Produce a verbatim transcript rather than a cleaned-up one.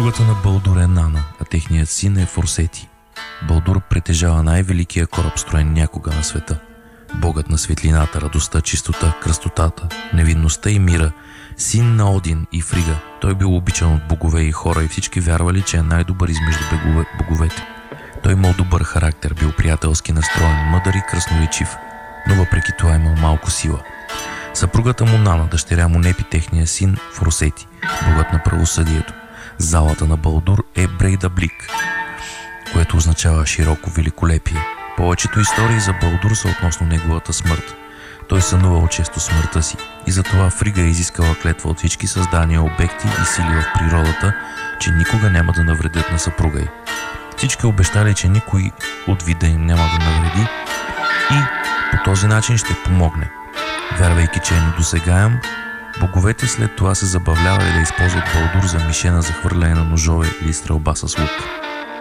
Съпругата на Балдур е Нана, а техният син е Форсети. Балдур притежава най-великия кораб, строен някога на света. Богът на светлината, радостта, чистота, красотата, невинността и мира, син на Один и Фрига. Той бил обичан от богове и хора и всички вярвали, че е най-добър измежду богове, боговете. Той имал добър характер, бил приятелски настроен, мъдър и красноречив, но въпреки това имал малко сила. Съпругата му Нана, дъщеря му Непи, техния син Форсети, богът на правосъдието. Залата на Балдур е Брейда Блик, което означава широко великолепие. Повечето истории за Балдур са относно неговата смърт. Той сънувал често смъртта си и затова Фрига е изискала клетва от всички създания, обекти и сили в природата, че никога няма да навредят на съпруга й. Всички обещали, че никой от вида им няма да навреди и по този начин ще помогне. Вярвайки, че е недосегаем, боговете след това се забавлявали да използват Балдур за мишена за хвърляне на ножове или стрелба с лук.